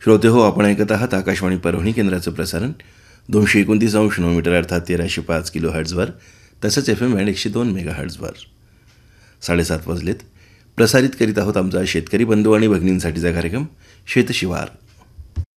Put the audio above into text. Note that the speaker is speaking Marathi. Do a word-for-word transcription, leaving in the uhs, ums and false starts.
श्रोते हो, आपण ऐकत आहात आकाशवाणी परभणी केंद्राचं प्रसारण दोनशे एकोणतीस अंश नऊ मीटर अर्थात तेराशे पाच किलो हर्ट्झवर, तसंच एफ एम बँड एकशे दोन मेगा हर्ट्झवर. साडेसात वाजलेत. प्रसारित करीत आहोत आमचा शेतकरी बंधू आणि भगिनींसाठीचा कार्यक्रम शेतशिवार.